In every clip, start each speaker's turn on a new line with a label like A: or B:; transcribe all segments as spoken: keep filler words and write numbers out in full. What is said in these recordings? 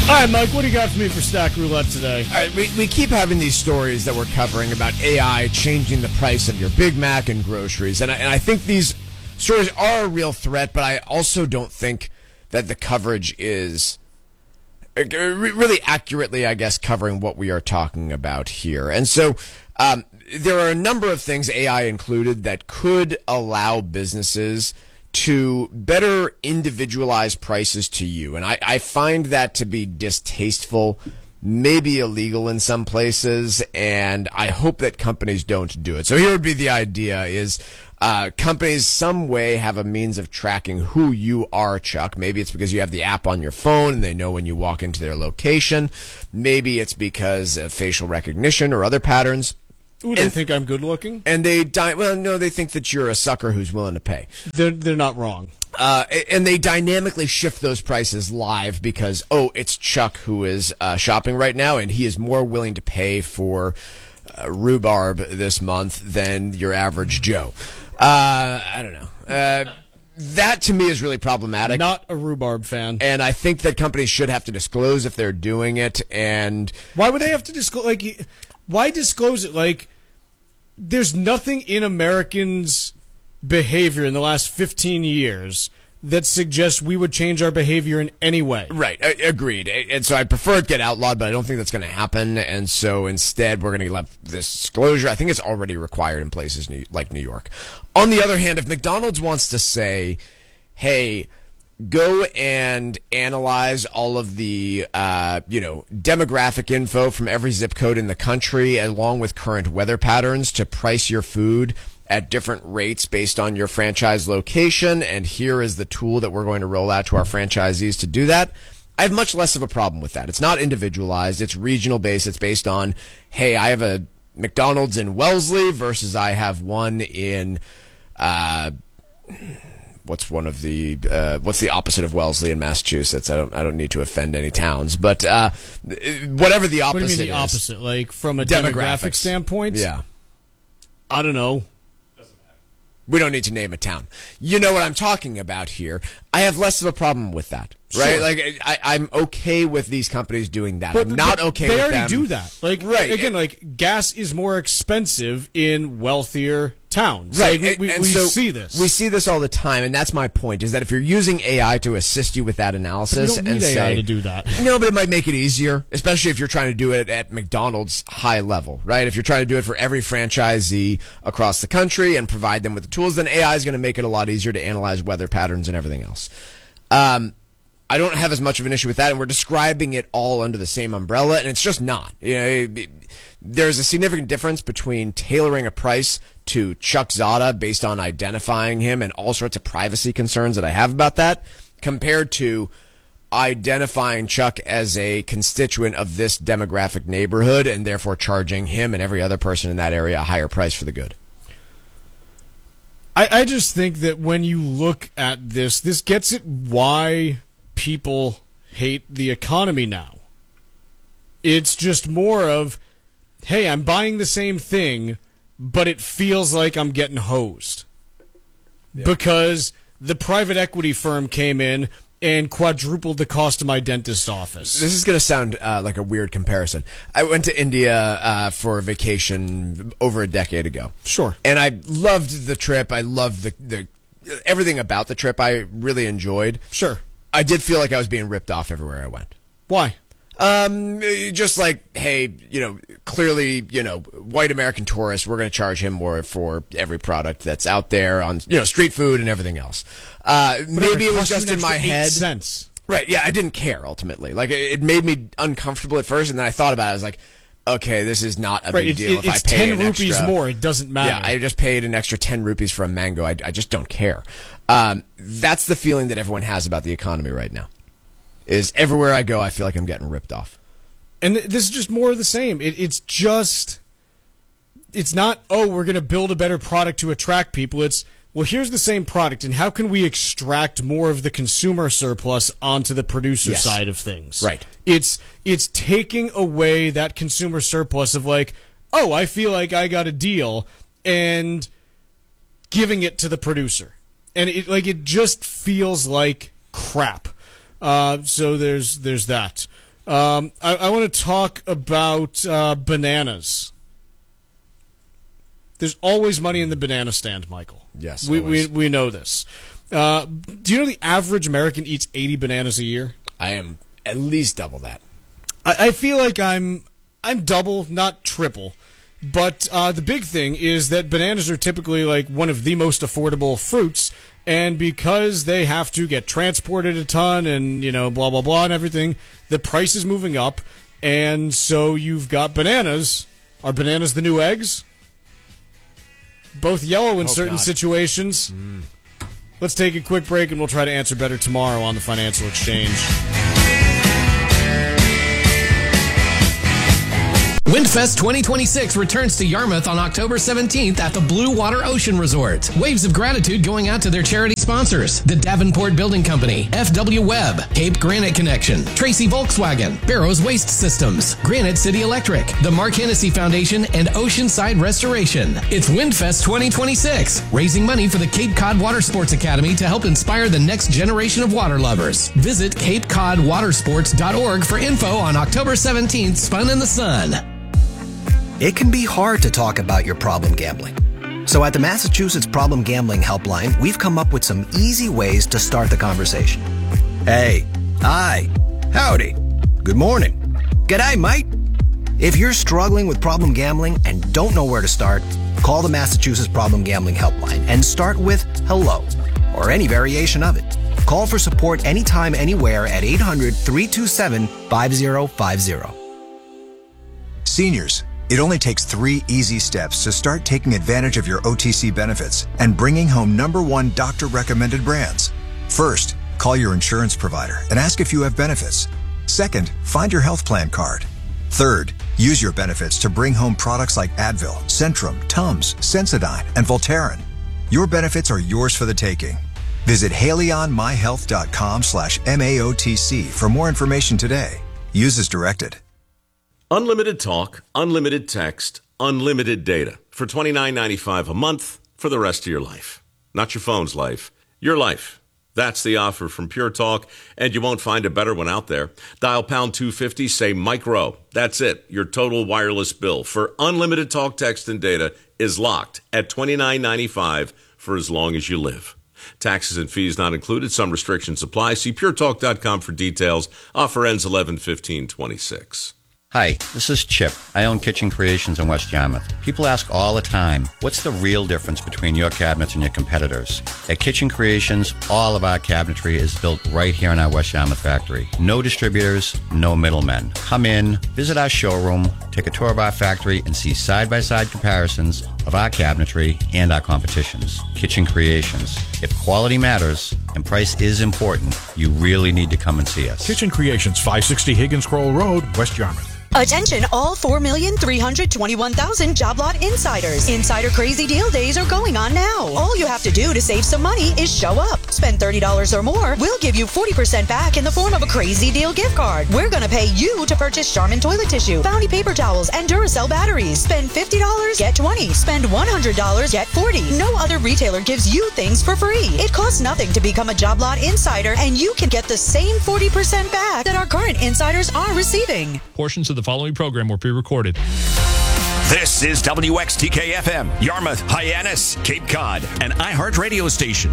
A: Hi, Mike. What do you got for me for Stack Roulette today?
B: All right, we, we keep having these stories that we're covering about A I changing the price of your Big Mac and groceries. And I, and I think these stories are a real threat, but I also don't think that the coverage is really accurately, I guess, covering what we are talking about here. And so um, there are a number of things, A I included, that could allow businesses to better individualize prices to you. And I, I find that to be distasteful, maybe illegal in some places, and I hope that companies don't do it. So here would be the idea is uh, companies some way have a means of tracking who you are, Chuck. Maybe it's because you have the app on your phone and they know when you walk into their location. Maybe it's because of facial recognition or other patterns.
A: Ooh, they and, think I'm good looking?
B: And they di- well, no, they think that you're a sucker who's willing to pay.
A: They're they're not wrong.
B: Uh, and they dynamically shift those prices live because, oh, it's Chuck who is uh, shopping right now, and he is more willing to pay for uh, rhubarb this month than your average Joe. Uh, I don't know. Uh, that, to me, is really problematic.
A: Not a rhubarb fan.
B: And I think that companies should have to disclose if they're doing it. And
A: why would they have to disclose? Like, why disclose it? Like, there's nothing in Americans' behavior in the last fifteen years that suggests we would change our behavior in any way.
B: Right. I, agreed. And so I prefer it get outlawed, but I don't think that's going to happen. And so instead, we're going to let this disclosure. I think it's already required in places like New York. On the other hand, if McDonald's wants to say, hey, go and analyze all of the, uh, you know, demographic info from every zip code in the country, along with current weather patterns, to price your food at different rates based on your franchise location. And here is the tool that we're going to roll out to our franchisees to do that. I have much less of a problem with that. It's not individualized. It's regional based. It's based on, hey, I have a McDonald's in Wellesley versus I have one in, uh, What's one of the uh, what's the opposite of Wellesley in Massachusetts? I don't I don't need to offend any towns, but uh, whatever the opposite.
A: What do you mean the
B: is,
A: opposite? Like from a demographic standpoint?
B: Yeah.
A: I don't know.
B: We don't need to name a town. You know what I'm talking about here. I have less of a problem with that, right?
A: Sure.
B: Like I, I'm okay with these companies doing that.
A: But,
B: I'm not
A: but
B: okay
A: they
B: with
A: already
B: them.
A: do that. Like
B: right.
A: again, like gas is more expensive in wealthier towns.
B: Right.
A: Like, we
B: and, and
A: we
B: so
A: see this.
B: We see this all the time, and that's my point, is that if you're using A I to assist you with that analysis,
A: but you don't
B: and
A: need
B: say,
A: A I to do that.
B: No, but it might make it easier, especially if you're trying to do it at McDonald's high level, right? If you're trying to do it for every franchisee across the country and provide them with the tools, then A I is going to make it a lot easier to analyze weather patterns and everything else. Um, I don't have as much of an issue with that, and we're describing it all under the same umbrella, and it's just not. You know, it, it, there's a significant difference between tailoring a price to Chuck Zada based on identifying him and all sorts of privacy concerns that I have about that, compared to identifying Chuck as a constituent of this demographic neighborhood and therefore charging him and every other person in that area a higher price for the good.
A: I, I just think that when you look at this, this gets at why people hate the economy now. It's just more of, hey, I'm buying the same thing, but it feels like I'm getting hosed. Yeah. Because the private equity firm came in and quadrupled the cost of my dentist's office.
B: This is going to sound uh, like a weird comparison. I went to India uh, for a vacation over a decade ago.
A: Sure.
B: And I loved the trip. I loved the, the everything about the trip I really enjoyed.
A: Sure.
B: I did feel like I was being ripped off everywhere I went.
A: Why?
B: Um, just like, hey, you know, clearly, you know, white American tourists, we're going to charge him more for every product that's out there on, you know, street food and everything else. Uh, maybe it was just in my head.
A: Cents.
B: Right. Yeah. I didn't care ultimately. Like it made me uncomfortable at first. And then I thought about it. I was like, okay, this is not a
A: right,
B: big
A: it,
B: deal
A: it,
B: if
A: it's
B: I pay
A: ten
B: an
A: rupees
B: extra.
A: more. It doesn't matter.
B: Yeah. I just paid an extra ten rupees for a mango. I, I just don't care. Um, that's the feeling that everyone has about the economy right now. Is everywhere I go, I feel like I'm getting ripped off.
A: And th- this is just more of the same. It, it's just, it's not, oh, we're going to build a better product to attract people. It's, well, here's the same product, and how can we extract more of the consumer surplus onto the producer
B: yes.
A: side of things?
B: Right.
A: It's it's taking away that consumer surplus of like, oh, I feel like I got a deal, and giving it to the producer. And it like it just feels like crap. Uh, so there's there's that. Um, I, I want to talk about uh, bananas. There's always money in the banana stand, Michael.
B: Yes,
A: we we, we know this. Uh, do you know the average American eats eighty bananas a year?
B: I am at least double that.
A: I, I feel like I'm I'm double, not triple. But uh, the big thing is that bananas are typically like one of the most affordable fruits, and because they have to get transported a ton and, you know, blah, blah, blah and everything, the price is moving up, and so you've got bananas. Are bananas the new eggs? Both yellow in
B: oh,
A: certain
B: God.
A: situations. Mm. Let's take a quick break, and we'll try to answer better tomorrow on the Financial Exchange.
C: Windfest twenty twenty-six returns to Yarmouth on October seventeenth at the Blue Water Ocean Resort. Waves of gratitude going out to their charity sponsors: the Davenport Building Company, F W Webb, Cape Granite Connection, Tracy Volkswagen, Barrows Waste Systems, Granite City Electric, the Mark Hennessy Foundation, and Oceanside Restoration. It's Windfest twenty twenty-six, raising money for the Cape Cod Water Sports Academy to help inspire the next generation of water lovers. Visit cape cod watersports dot org for info on October seventeenth, Spun in the Sun.
D: It can be hard to talk about your problem gambling. So at the Massachusetts Problem Gambling Helpline, we've come up with some easy ways to start the conversation. Hey, hi, howdy, good morning, g'day, mate. If you're struggling with problem gambling and don't know where to start, call the Massachusetts Problem Gambling Helpline and start with hello, or any variation of it. Call for support anytime, anywhere at eight hundred, three two seven, five zero five zero.
E: Seniors, it only takes three easy steps to start taking advantage of your O T C benefits and bringing home number one doctor-recommended brands. First, call your insurance provider and ask if you have benefits. Second, find your health plan card. Third, use your benefits to bring home products like Advil, Centrum, Tums, Sensodyne, and Voltaren. Your benefits are yours for the taking. Visit haleyonmyhealth.com slash MAOTC for more information today. Use as directed.
F: Unlimited talk, unlimited text, unlimited data for twenty-nine ninety-five a month for the rest of your life. Not your phone's life, your life. That's the offer from Pure Talk, and you won't find a better one out there. Dial pound two fifty, say micro. That's it. Your total wireless bill for unlimited talk, text, and data is locked at twenty-nine ninety-five for as long as you live. Taxes and fees not included. Some restrictions apply. See pure talk dot com for details. Offer ends eleven fifteen twenty-six.
G: Hi, this is Chip. I own Kitchen Creations in West Yarmouth. People ask all the time, what's the real difference between your cabinets and your competitors? At Kitchen Creations, all of our cabinetry is built right here in our West Yarmouth factory. No distributors, no middlemen. Come in, visit our showroom, take a tour of our factory, and see side-by-side comparisons of our cabinetry and our competition's. Kitchen Creations. If quality matters and price is important, you really need to come and see us.
H: Kitchen Creations, five sixty Higgins Scroll Road, West Yarmouth.
I: Attention all four million three hundred twenty-one thousand job lot insiders. Insider Crazy Deal Days are going on now. All you have to do to save some money is show up. Spend thirty dollars or more, we'll give you forty percent back in the form of a Crazy Deal gift card. We're going to pay you to purchase Charmin toilet tissue, Bounty paper towels, and Duracell batteries. Spend fifty dollars, get twenty. Spend one hundred dollars, get forty. No other retailer gives you things for free. It costs nothing to become a job lot insider, and you can get the same forty percent back that our current insiders are receiving.
J: Portions of the following program were pre-recorded.
K: This is W X T K F M, Yarmouth, Hyannis, Cape Cod, an iHeart radio station.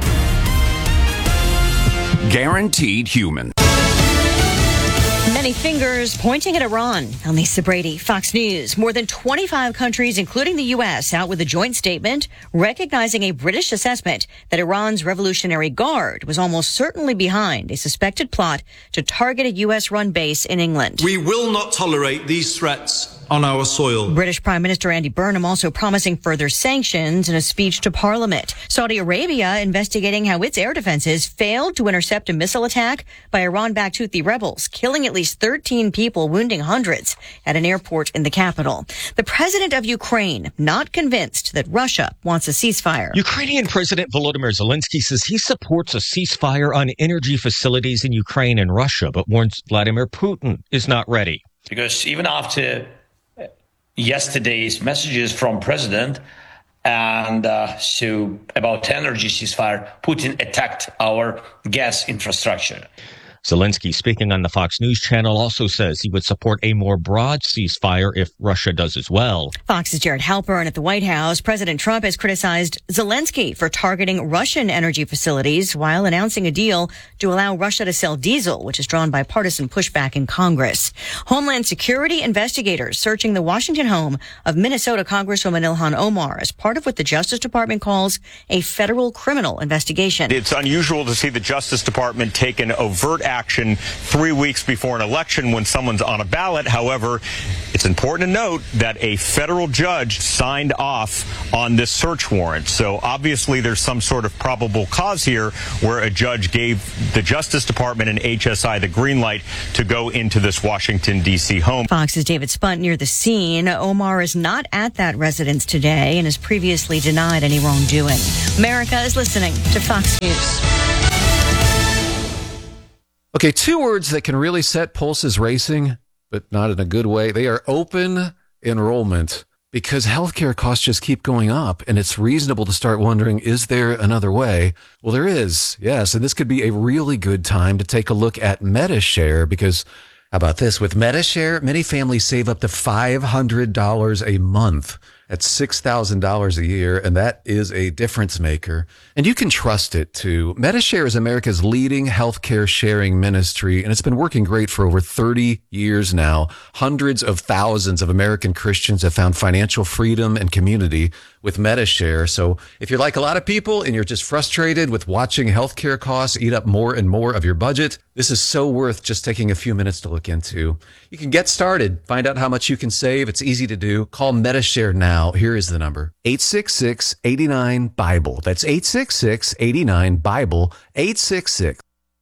K: Guaranteed human.
L: Many fingers pointing at Iran. I'm Lisa Brady, Fox News. More than twenty-five countries, including the U S, out with a joint statement recognizing a British assessment that Iran's Revolutionary Guard was almost certainly behind a suspected plot to target a U S-run base in England.
M: We will not tolerate these threats on our soil.
L: British Prime Minister Andy Burnham also promising further sanctions in a speech to Parliament. Saudi Arabia investigating how its air defenses failed to intercept a missile attack by Iran-backed Houthi rebels, killing at least thirteen people, wounding hundreds at an airport in the capital. The president of Ukraine not convinced that Russia wants a ceasefire.
N: Ukrainian President Volodymyr Zelensky says he supports a ceasefire on energy facilities in Ukraine and Russia, but warns Vladimir Putin is not ready.
O: Because even after yesterday's messages from President and uh, so about energy ceasefire, Putin attacked our gas infrastructure.
N: Zelensky, speaking on the Fox News channel, also says he would support a more broad ceasefire if Russia does as well.
L: Fox's Jared Halpern at the White House. President Trump has criticized Zelensky for targeting Russian energy facilities while announcing a deal to allow Russia to sell diesel, which has drawn bipartisan pushback in Congress. Homeland Security investigators searching the Washington home of Minnesota Congresswoman Ilhan Omar as part of what the Justice Department calls a federal criminal investigation.
P: It's unusual to see the Justice Department take an overt action three weeks before an election when someone's on a ballot. However, it's important to note that a federal judge signed off on this search warrant. So obviously there's some sort of probable cause here where a judge gave the Justice Department and H S I the green light to go into this Washington, D C home.
L: Fox's David Spunt near the scene. Omar is not at that residence today and has previously denied any wrongdoing. America is listening to Fox News.
Q: Okay, two words that can really set pulses racing, but not in a good way. They are open enrollment, because healthcare costs just keep going up, and it's reasonable to start wondering, is there another way? Well, there is, yes, and this could be a really good time to take a look at MediShare, because how about this? With MediShare, many families save up to five hundred dollars a month. At six thousand dollars a year, and that is a difference maker. And you can trust it, too. MediShare is America's leading healthcare sharing ministry, and it's been working great for over thirty years now. Hundreds of thousands of American Christians have found financial freedom and community with MediShare. So if you're like a lot of people and you're just frustrated with watching healthcare costs eat up more and more of your budget, this is so worth just taking a few minutes to look into. You can get started, find out how much you can save. It's easy to do. Call MediShare now. Here is the number. eight six six, eight nine, Bible. That's eight six six, eight nine, Bible. eight six six.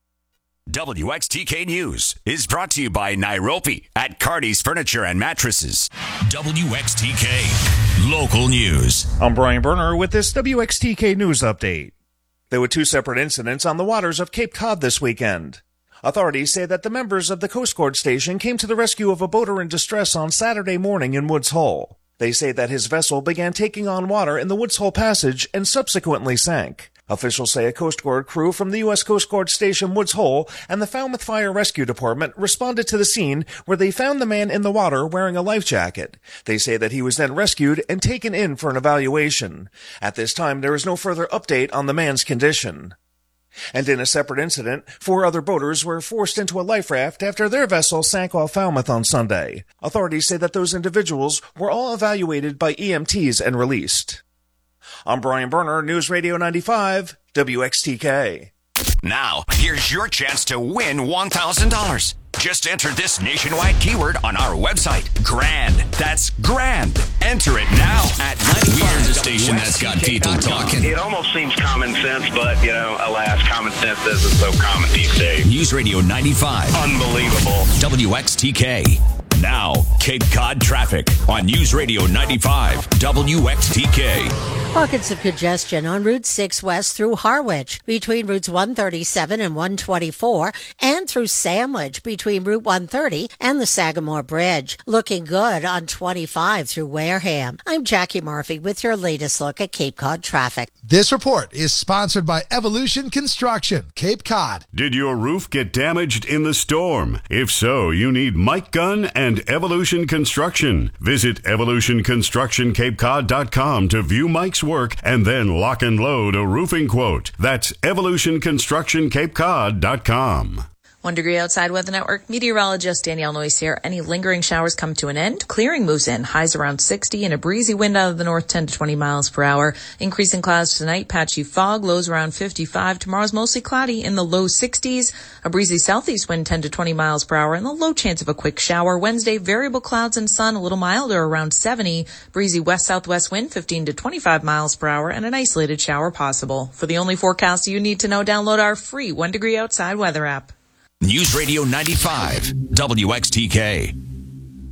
K: W X T K News is brought to you by Nairobi at Cardi's Furniture and Mattresses. W X T K Local News.
R: I'm Brian Berner with this W X T K News update. There were two separate incidents on the waters of Cape Cod this weekend. Authorities say that the members of the Coast Guard station came to the rescue of a boater in distress on Saturday morning in Woods Hole. They say that his vessel began taking on water in the Woods Hole Passage and subsequently sank. Officials say a Coast Guard crew from the U S Coast Guard Station Woods Hole and the Falmouth Fire Rescue Department responded to the scene where they found the man in the water wearing a life jacket. They say that he was then rescued and taken in for an evaluation. At this time, there is no further update on the man's condition. And in a separate incident, four other boaters were forced into a life raft after their vessel sank off Falmouth on Sunday. Authorities say that those individuals were all evaluated by E M Ts and released. I'm Brian Berner, News Radio ninety-five, W X T K.
K: Now, here's your chance to win one thousand dollars. Just enter this nationwide keyword on our website. GRAND. That's GRAND. Enter it now at ninety-five. We're the station that's got people talking.
S: It almost seems common sense, but, you know, alas, common sense isn't so common these days.
K: News Radio ninety-five.
S: Unbelievable.
K: W X T K. Now, Cape Cod traffic on News Radio ninety-five, W X T K.
T: Pockets of congestion on Route six West through Harwich, between routes one thirty-seven and one twenty-four, and through Sandwich, between Route one thirty and the Sagamore Bridge. Looking good on twenty-five through Wareham. I'm Jackie Murphy with your latest look at Cape Cod traffic.
U: This report is sponsored by Evolution Construction, Cape Cod.
V: Did your roof get damaged in the storm? If so, you need Mike Gunn and Evolution Construction. Visit evolution construction cape cod dot com to view Mike's work and then lock and load a roofing quote. That's evolution construction cape cod dot com.
W: One degree outside Weather Network. Meteorologist Danielle Noyes here. Any lingering showers come to an end. Clearing moves in. Highs around sixty and a breezy wind out of the north ten to twenty miles per hour. Increasing clouds tonight. Patchy fog. Lows around fifty-five. Tomorrow's mostly cloudy in the low sixties. A breezy southeast wind ten to twenty miles per hour and the low chance of a quick shower. Wednesday, variable clouds and sun. A little milder around seventy. Breezy west-southwest wind fifteen to twenty-five miles per hour and an isolated shower possible. For the only forecast you need to know, download our free One Degree Outside weather app.
K: News Radio ninety-five, W X T K.